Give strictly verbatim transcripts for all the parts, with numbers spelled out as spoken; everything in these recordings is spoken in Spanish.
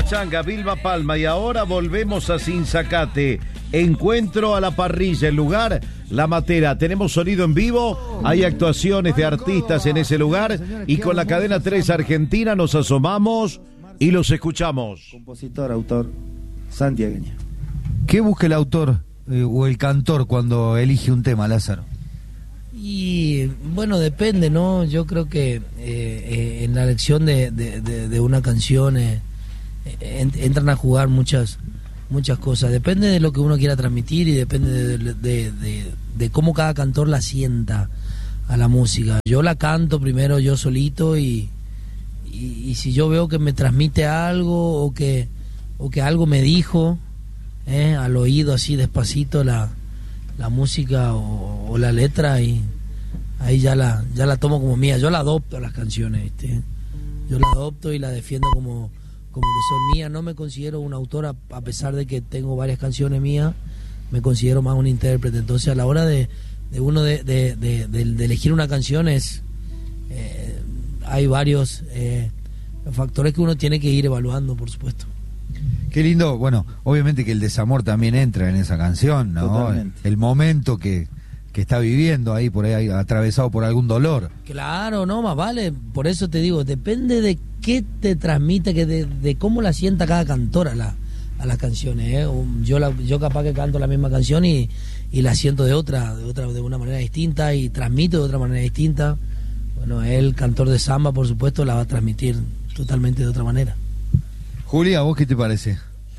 Pachanga, Vilma Palma, y ahora volvemos a Sinzacate. Encuentro a la parrilla, el lugar, La Matera. Tenemos sonido en vivo, hay actuaciones de artistas en ese lugar y con la cadena tres Argentina nos asomamos y los escuchamos. Compositor, autor, santiagueño. ¿Qué busca el autor eh, o el cantor cuando elige un tema, Lázaro? Y bueno, depende, ¿no? Yo creo que eh, eh, en la elección de, de, de, de una canción eh, en, entran a jugar muchas muchas cosas. Depende de lo que uno quiera transmitir y depende de, de, de, de cómo cada cantor la sienta a la música. Yo la canto primero yo solito y, y, y si yo veo que me transmite algo o que, o que algo me dijo eh, al oído así despacito la la música o, o la letra, y ahí ya la ya la tomo como mía. Yo la adopto a las canciones, ¿viste? Yo la adopto y la defiendo como, como que son mías. No me considero un autor, a, a pesar de que tengo varias canciones mías, me considero más un intérprete. Entonces a la hora de, de uno de, de, de, de, de elegir una canción es eh, hay varios eh, factores que uno tiene que ir evaluando, por supuesto. Qué lindo, bueno, obviamente que el desamor también entra en esa canción, ¿no? Totalmente. El momento que, que está viviendo ahí, por ahí, atravesado por algún dolor. Claro, no, más vale, por eso te digo, depende de qué te transmite, que de, de cómo la sienta cada cantor a, la, a las canciones, ¿eh? Yo, la, yo capaz que canto la misma canción y, y la siento de otra, de otra, de una manera distinta y transmito de otra manera distinta. Bueno, el cantor de samba, por supuesto, la va a transmitir totalmente de otra manera. Julia, ¿a vos qué te parece?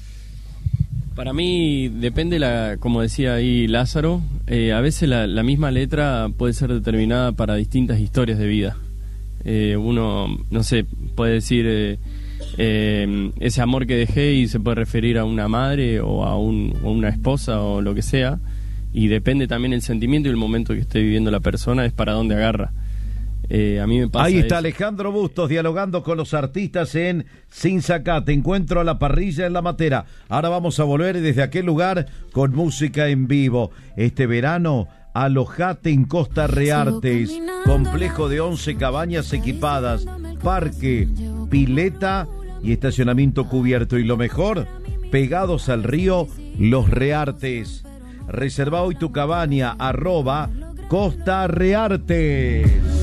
Para mí depende, la, como decía ahí Lázaro, eh, a veces la, la misma letra puede ser determinada para distintas historias de vida. Eh, uno, no sé, puede decir eh, eh, ese amor que dejé y se puede referir a una madre o a, un, o una esposa o lo que sea, y depende también el sentimiento y el momento que esté viviendo la persona, es para dónde agarra. Eh, a mí me pasa Ahí está eso. Alejandro Bustos dialogando con los artistas en Sinzacate. Encuentro a la parrilla en La Matera. Ahora vamos a volver desde aquel lugar con música en vivo. Este verano, alojate en Costa Reartes, complejo de once cabañas equipadas, parque, pileta y estacionamiento cubierto. Y lo mejor, pegados al río Los Reartes. Reserva hoy tu cabaña, arroba Costa Reartes.